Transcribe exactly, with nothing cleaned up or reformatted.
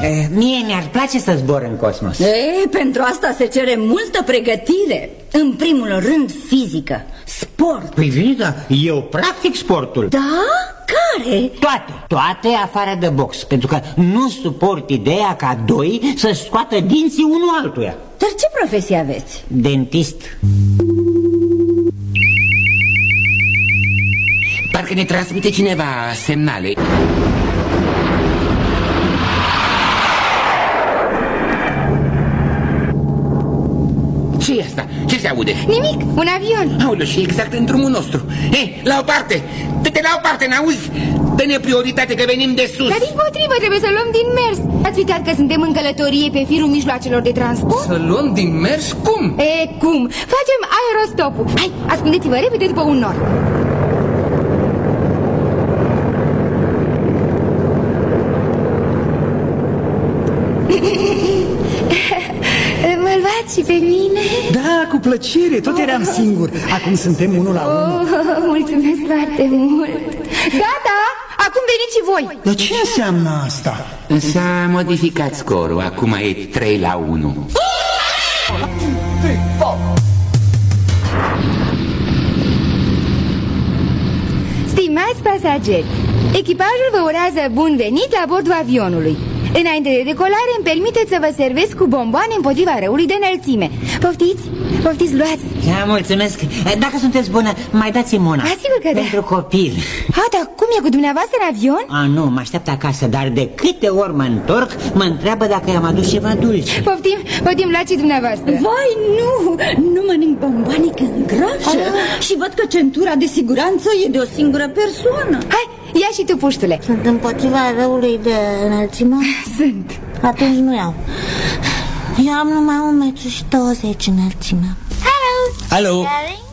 E, mie mi-ar place să zbor în cosmos. E, pentru asta se cere multă pregătire. În primul rând fizică, sport. Păi bine, da, eu practic sportul. Da? Care? Toate, toate afară de box. Pentru că nu suport ideea ca doi să scoată dinții unul altuia. Dar ce profesie aveți? Dentist. Parcă ne transmite cineva semnale. Ce e asta? Ce se aude? Nimic, un avion. Aoleu, și exact în drumul nostru. Hei, la o parte! Dă-te la o parte, n-auzi? Dă-ne prioritate că venim de sus. Dar dimpotrivă, trebuie să luăm din mers. Ați uitat că suntem în călătorie pe firul mijloacelor de transport? Să luăm din mers? Cum? E, cum? Facem aerostopul. Hai, ascundeți-vă repede după un nor. Mă luați și pe mine? Da, cu plăcere, tot eram singur. Acum suntem unul la unul. Oh, mulțumesc foarte mult. Gata, acum veniți și voi. Dar ce înseamnă asta? S-a modificat scorul, acum e trei la unu. Stimați pasageri, echipajul vă urează bun venit la bordul avionului. Înainte de decolare îmi permiteți să vă servesc cu bomboane împotriva răului de înălțime. Poftiți? Poftiți, luați. Da, mulțumesc. Dacă sunteți bună, mai dați-mi una. Asigur că da. Pentru copil. A, dar cum e cu dumneavoastră în avion? A, nu, mă așteaptă acasă, dar de câte ori mă întorc, mă întreabă dacă i-am adus ceva dulce. Poftim, poftim, luați și dumneavoastră. Vai, nu, nu mănânc bomboane că îngrașă. Și văd că centura de siguranță e de o singură persoană. Hai, ia și tu, puștule. Sunt împotriva răului de înălțime? Sunt. Atunci nu iau. Eu am numai un metru și douăzeci înălțime. Hello! Hello! Darling?